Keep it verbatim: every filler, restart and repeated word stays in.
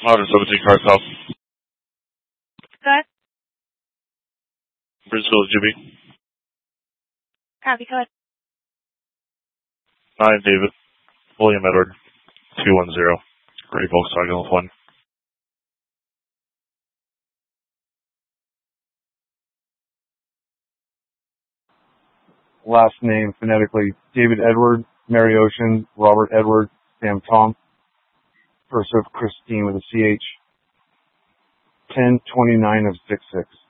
Modern seventeen car south. Good. Bridgeville, Jimmy. Copy, go ahead. Nine, David. William Edward. two one zero. Gray Volkswagen with one. Last name phonetically David Edward, Mary Ocean, Robert Edward, Sam Tom. First of Christine with a C H. ten twenty-nine of six six.